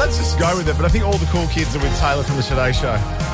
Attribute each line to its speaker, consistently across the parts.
Speaker 1: let's just go with it. But I think all the cool kids are with Taylor from the Today Show.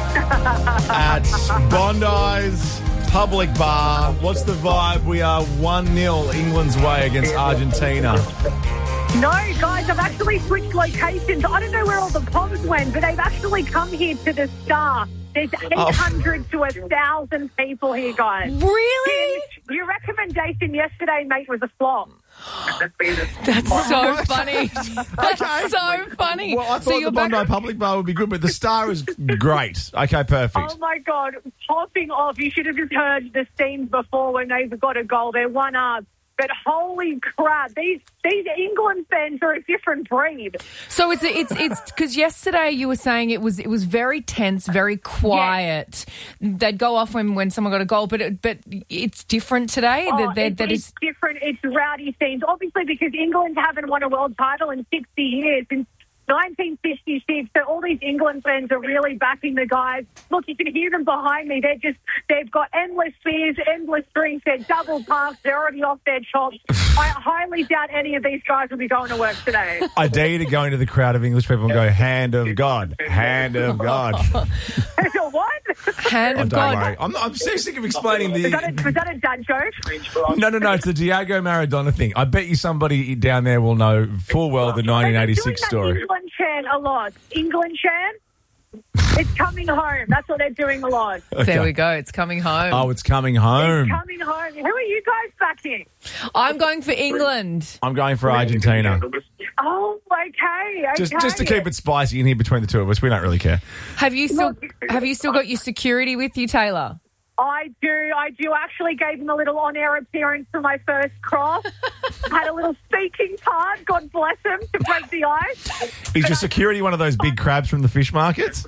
Speaker 1: At Bondi's Public Bar. What's the vibe? We are 1-0 England's way against Argentina.
Speaker 2: No, guys, I've actually switched locations. I don't know where all the poms went, but they've actually come here to the Star. There's 800 to 1,000 people here, guys.
Speaker 3: Really?
Speaker 2: Tim, your recommendation yesterday, mate, was a flop.
Speaker 3: That's so funny. That's so funny.
Speaker 1: Well, I thought the Bondi Public Bar would be good, but the Star is great. Okay, perfect.
Speaker 2: Oh, my God. Popping off. You should have just heard the scenes before when they've got a goal. They're 1-up. But holy crap, these England fans are a different breed.
Speaker 3: So it's because yesterday you were saying it was very tense, very quiet. Yes. They'd go off when someone got a goal, but it's different today.
Speaker 2: It's different. It's rowdy scenes, obviously because England haven't won a world title in 60 years. Since 1956, so all these England fans are really backing the guys. Look, you can hear them behind me. They've got endless beers, endless drinks. They're double parked. They're already off their chops. I highly doubt any of these guys will be going to work today.
Speaker 1: I dare you to go into the crowd of English people and go, hand of God, hand of God.
Speaker 2: What?
Speaker 3: Hand of God.
Speaker 1: Worry. I'm so sick of explaining
Speaker 2: Was that a dad joke?
Speaker 1: No, it's the Diego Maradona thing. I bet you somebody down there will know full well the 1986 story.
Speaker 2: England chant a lot. England chant? It's coming home. That's what they're doing a lot.
Speaker 3: Okay. There we go. It's coming home.
Speaker 1: Oh, it's coming home.
Speaker 2: It's coming home. Who are you guys backing?
Speaker 3: I'm going for England.
Speaker 1: I'm going for Argentina.
Speaker 2: Oh, okay.
Speaker 1: Just to keep it spicy in here between the two of us. We don't really care.
Speaker 3: Have you still got your security with you, Taylor?
Speaker 2: I do. I actually gave him a little on-air appearance for my first cross. Had a little speaking part, God bless him, to break the ice.
Speaker 1: Is your security one of those big crabs from the fish markets?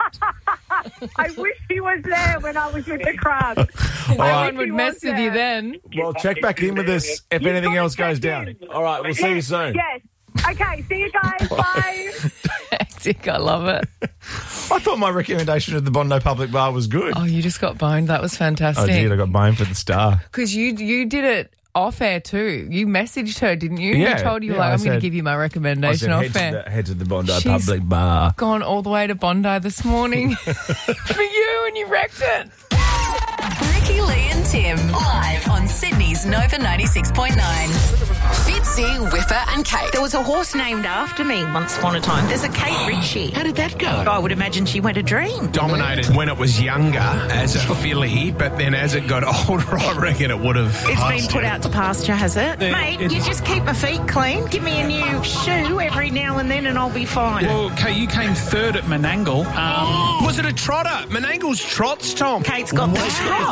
Speaker 2: I wish he was there when I was with the crabs.
Speaker 3: No one would mess with you then.
Speaker 1: Well, check back in with us if anything else goes down. All right, we'll see you soon.
Speaker 2: Yes. Okay, see you guys. Bye.
Speaker 3: Hectic, I love it.
Speaker 1: I thought my recommendation of the Bondi Public Bar was good.
Speaker 3: Oh, you just got boned. That was fantastic.
Speaker 1: I did. I got boned for the Star.
Speaker 3: Because you did it off air too. You messaged her, didn't you?
Speaker 1: Yeah.
Speaker 3: You told her, I'm going to give you my recommendation off air.
Speaker 1: Head to the Bondi Public Bar.
Speaker 3: Gone all the way to Bondi this morning for you, and you wrecked it.
Speaker 4: Ricky, Lee and Tim, live on Sydney's Nova 96.9. Fitzy, Whipper and Kate.
Speaker 5: There was a horse named after me once upon a time. There's a Kate Ritchie.
Speaker 6: How did that go?
Speaker 5: I would imagine she went a dream.
Speaker 6: Dominated when it was younger as a filly, but then as it got older, I reckon it would have.
Speaker 5: It's been put out to pasture, has it? Mate, you just keep my feet clean. Give me a new shoe every now and then and I'll be fine.
Speaker 7: Well, Kate, you came third at Menangle.
Speaker 6: Was it a trotter? Menangle's trots, Tom.
Speaker 5: Kate's got the trots.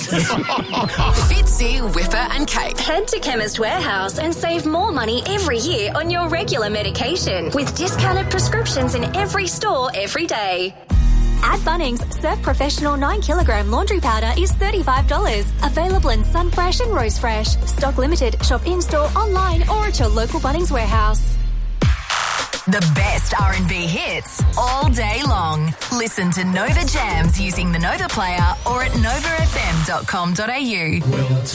Speaker 4: Fitzy, Whipper and Kate.
Speaker 8: Head to Chemist Warehouse and save more money every year on your regular medication with discounted prescriptions in every store every day.
Speaker 9: At Bunnings, Surf Professional 9kg laundry powder is $35. Available in Sunfresh and Rose Fresh. Stock limited. Shop in-store, online or at your local Bunnings warehouse.
Speaker 4: The best R&B hits all day long. Listen to Nova Jams using the Nova Player or at novafm.com.au.